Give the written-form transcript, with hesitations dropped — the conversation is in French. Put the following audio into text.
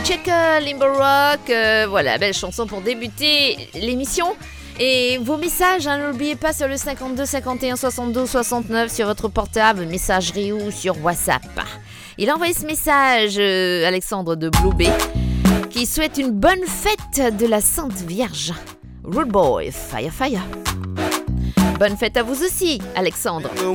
Check Limbo Rock, voilà, belle chanson pour débuter l'émission. Et vos messages, n'oubliez pas sur le 52 51 72 69 sur votre portable, messagerie ou sur WhatsApp. Il a envoyé ce message, Alexandre de Blue Bay, qui souhaite une bonne fête de la Sainte Vierge. Rude Boy, fire fire. Bonne fête à vous aussi, Alexandre.